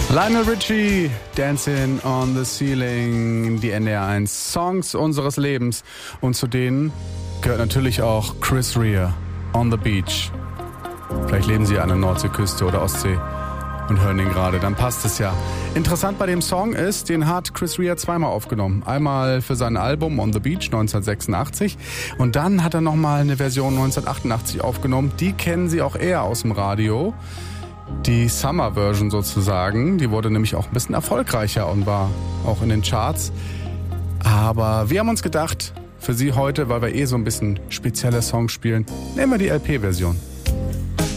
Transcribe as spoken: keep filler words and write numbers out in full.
Lionel Richie, Dancing on the Ceiling, die N D R eins Songs unseres Lebens. Und zu denen gehört natürlich auch Chris Rea, On the Beach. Vielleicht leben Sie an der Nordseeküste oder Ostsee und hören den gerade, dann passt es ja. Interessant bei dem Song ist, den hat Chris Rea zweimal aufgenommen. Einmal für sein Album On the Beach neunzehnhundertsechsundachtzig und dann hat er nochmal eine Version neunzehnhundertachtundachtzig aufgenommen. Die kennen Sie auch eher aus dem Radio. Die Summer Version sozusagen, die wurde nämlich auch ein bisschen erfolgreicher und war auch in den Charts. Aber wir haben uns gedacht, für Sie heute, weil wir eh so ein bisschen spezielle Songs spielen, nehmen wir die L P-Version.